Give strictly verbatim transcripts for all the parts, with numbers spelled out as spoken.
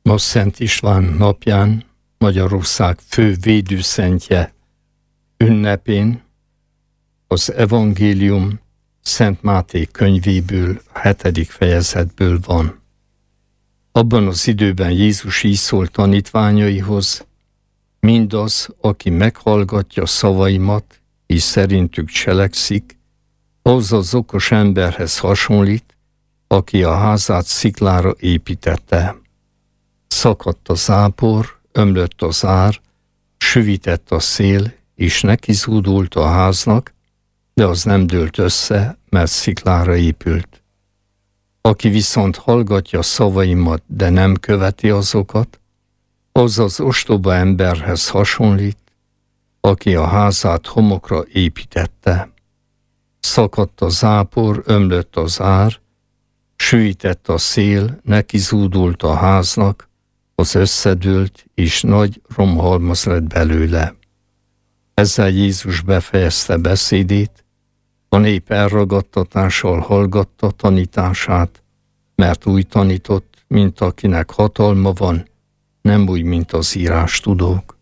Ma Szent István napján, Magyarország fő védőszentje ünnepén az evangélium Szent Máté könyvéből, a hetedik fejezetből van. Abban az időben Jézus így szólt tanítványaihoz: mindaz, aki meghallgatja szavaimat, és szerintük cselekszik, az az okos emberhez hasonlít, aki a házát sziklára építette. Szakadt a zápor, ömlött az ár, süvitett a szél, és nekizúdult a háznak, de az nem dőlt össze, mert sziklára épült. Aki viszont hallgatja szavaimat, de nem követi azokat, az az ostoba emberhez hasonlít, aki a házát homokra építette. Szakadt a zápor, ömlött az ár, süvitett a szél, nekizúdult a háznak, az összedőlt, és nagy romhalmaz lett belőle. Ezzel Jézus befejezte beszédét, a nép elragadtatással hallgatta tanítását, mert úgy tanított, mint akinek hatalma van, nem úgy, mint az írástudók.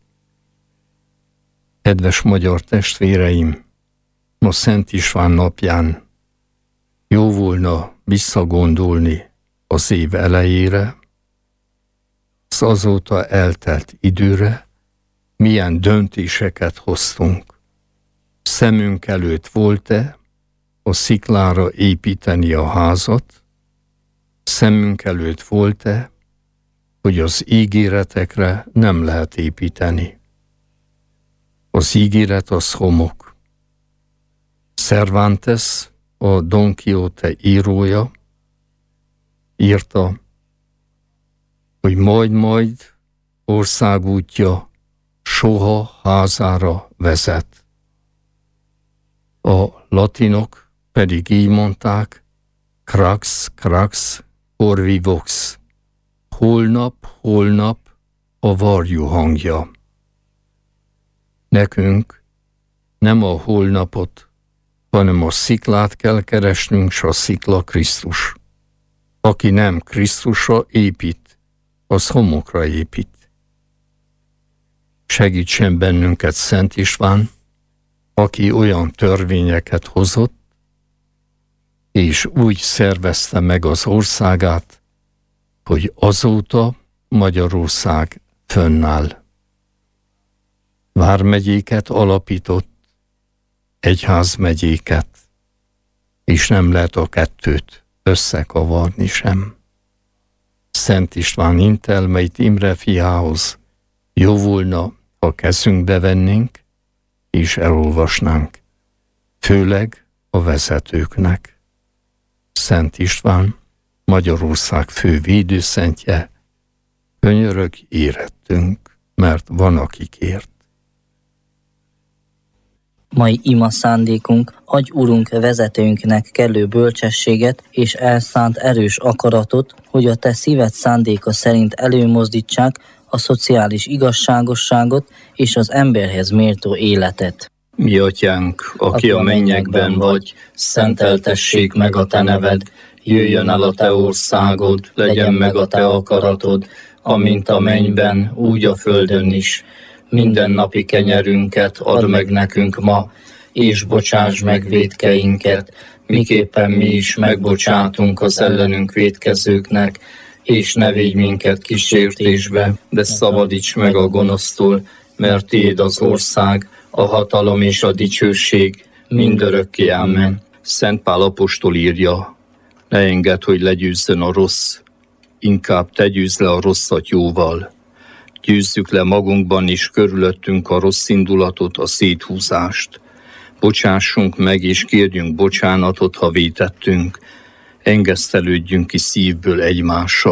Kedves magyar testvéreim, ma Szent István napján jó volna visszagondolni az év elejére, az azóta eltelt időre, milyen döntéseket hoztunk. Szemünk előtt volt-e a sziklára építeni a házat? Szemünk előtt volt-e, hogy az ígéretekre nem lehet építeni? Az ígéret az homok. Cervantes, a Don Quixote írója írta, hogy majd-majd országútja soha házára vezet. A latinok pedig így mondták: crax, crax, orvi vox. Holnap, holnap a varjú hangja. Nekünk nem a holnapot, hanem a sziklát kell keresnünk, s a szikla Krisztus. Aki nem Krisztusra épít, az homokra épít. Segítsen bennünket Szent István, aki olyan törvényeket hozott, és úgy szervezte meg az országát, hogy azóta Magyarország fönnáll. Vármegyéket alapított, egyházmegyéket, és nem lehet a kettőt összekavarni sem. Szent István intelmeit Imre fiához jó volna, ha kezünkbe vennénk, és elolvasnánk, főleg a vezetőknek. Szent István, Magyarország fő védőszentje, könyörög érettünk, mert van, akikért. Mai ima szándékunk: adj Urunk vezetőnknek kellő bölcsességet és elszánt erős akaratot, hogy a te szíved szándéka szerint előmozdítsák a szociális igazságosságot és az emberhez méltó életet. Mi atyánk, aki a mennyekben vagy, szenteltessék meg a te neved, jöjjön el a te országod, legyen meg a te akaratod, amint a mennyben, úgy a földön is. Mindennapi kenyerünket add meg nekünk ma, és bocsáss meg vétkeinket, miképpen mi is megbocsátunk az ellenünk vétkezőknek, és ne védj minket kísértésbe, de szabadíts meg a gonosztól, mert tiéd az ország, a hatalom és a dicsőség mindörökké. Amen. Szent Pál apostol írja: ne engedd, hogy legyőzzön a rossz, inkább te győzd le a rosszat jóval. Győzzük le magunkban és körülöttünk a rossz indulatot, a széthúzást. Bocsássunk meg és kérjünk bocsánatot, ha vétettünk. Engesztelődjünk ki szívből egymással.